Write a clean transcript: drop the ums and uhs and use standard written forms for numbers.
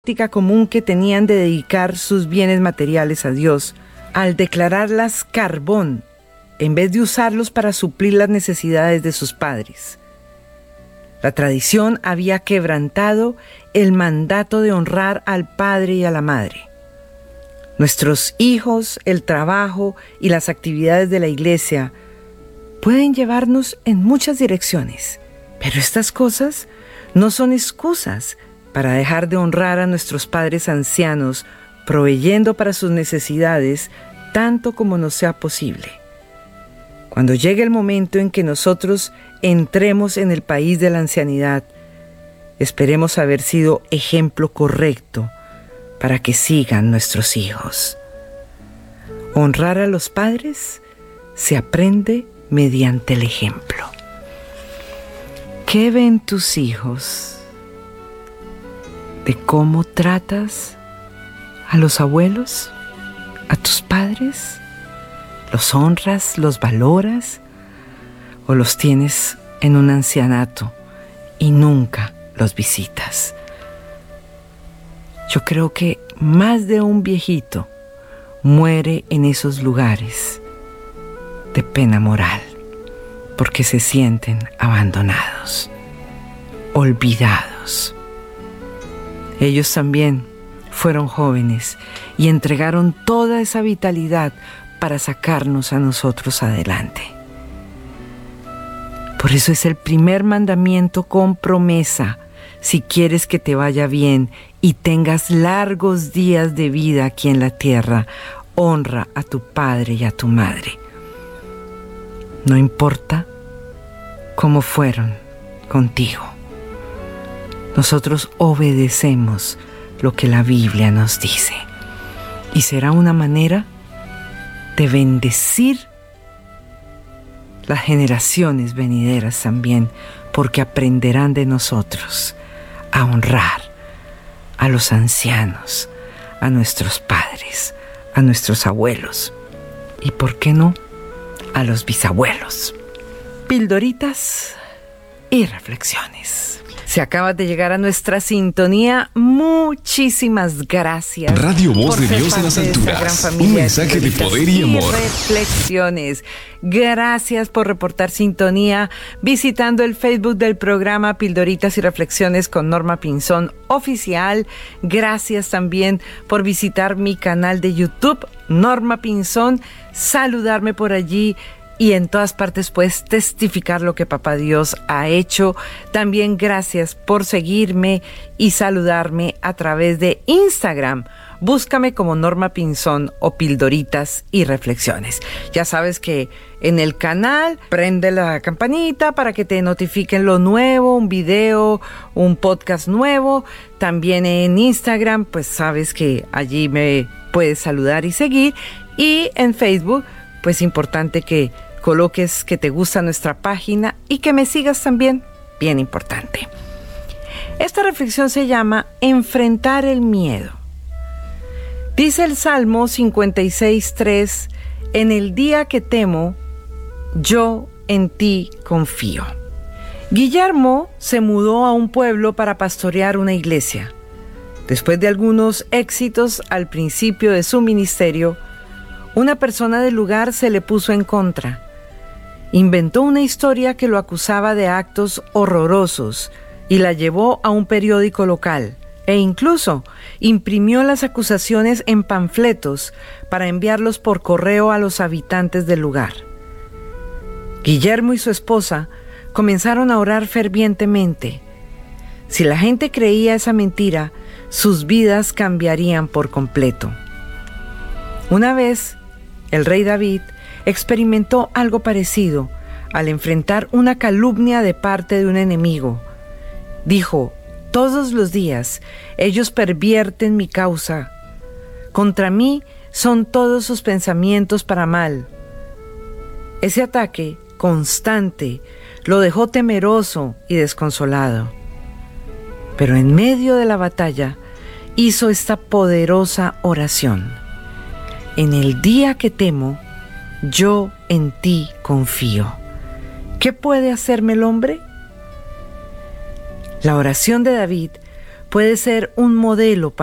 práctica común que tenían de dedicar sus bienes materiales a Dios, al declararlas carbón, en vez de usarlos para suplir las necesidades de sus padres. La tradición había quebrantado el mandato de honrar al padre y a la madre. Nuestros hijos, el trabajo y las actividades de la iglesia pueden llevarnos en muchas direcciones, pero estas cosas no son excusas para dejar de honrar a nuestros padres ancianos, proveyendo para sus necesidades tanto como nos sea posible. Cuando llegue el momento en que nosotros entremos en el país de la ancianidad, esperemos haber sido ejemplo correcto para que sigan nuestros hijos. Honrar a los padres se aprende mediante el ejemplo. ¿Qué ven tus hijos de cómo tratas a los abuelos, a tus padres? ¿Los honras, los valoras o los tienes en un ancianato y nunca los visitas? Yo creo que más de un viejito muere en esos lugares de pena moral porque se sienten abandonados, olvidados. Ellos también fueron jóvenes y entregaron toda esa vitalidad para sacarnos a nosotros adelante. Por eso es el primer mandamiento con promesa: si quieres que te vaya bien y tengas largos días de vida aquí en la tierra, honra a tu padre y a tu madre. No importa cómo fueron contigo. Nosotros obedecemos lo que la Biblia nos dice. Y será una manera de bendecir las generaciones venideras también, porque aprenderán de nosotros a honrar a los ancianos, a nuestros padres, a nuestros abuelos y, ¿por qué no?, a los bisabuelos. Pildoritas y reflexiones. Si acabas de llegar a nuestra sintonía, muchísimas gracias. Radio Voz de Dios en las alturas. Un mensaje de poder y amor. Reflexiones. Gracias por reportar sintonía visitando el Facebook del programa Pildoritas y Reflexiones con Norma Pinzón Oficial. Gracias también por visitar mi canal de YouTube, Norma Pinzón, saludarme por allí. Y en todas partes puedes testificar lo que Papá Dios ha hecho. También gracias por seguirme y saludarme a través de Instagram. Búscame como Norma Pinzón o Pildoritas y Reflexiones. Ya sabes que en el canal prende la campanita para que te notifiquen lo nuevo, un video, un podcast nuevo. También en Instagram, pues sabes que allí me puedes saludar y seguir. Y en Facebook, pues importante que coloques que te gusta nuestra página y que me sigas también, bien importante. Esta reflexión se llama Enfrentar el miedo. Dice el Salmo 56:3: en el día que temo, yo en ti confío. Guillermo se mudó a un pueblo para pastorear una iglesia. Después de algunos éxitos al principio de su ministerio, una persona del lugar se le puso en contra. Inventó una historia que lo acusaba de actos horrorosos y la llevó a un periódico local e incluso imprimió las acusaciones en panfletos para enviarlos por correo a los habitantes del lugar. Guillermo y su esposa comenzaron a orar fervientemente. Si la gente creía esa mentira, sus vidas cambiarían por completo. Una vez, el rey David experimentó algo parecido al enfrentar una calumnia de parte de un enemigo. Dijo: todos los días ellos pervierten mi causa. Contra mí son todos sus pensamientos para mal. Ese ataque constante lo dejó temeroso y desconsolado. Pero en medio de la batalla hizo esta poderosa oración: en el día que temo, yo en ti confío. ¿Qué puede hacerme el hombre? La oración de David puede ser un modelo